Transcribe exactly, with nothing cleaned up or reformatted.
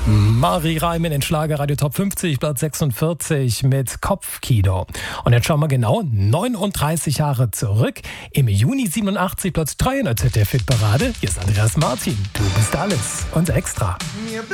Marie Reim in den Schlagerradio Top fünfzig, Platz sechsundvierzig mit Kopfkino. Und jetzt schauen wir genau neununddreißig Jahre zurück. Im Juni siebenundachtzig, Platz drei in der Z D F-Hitparade. Hier ist Andreas Martin. Du bist alles und extra.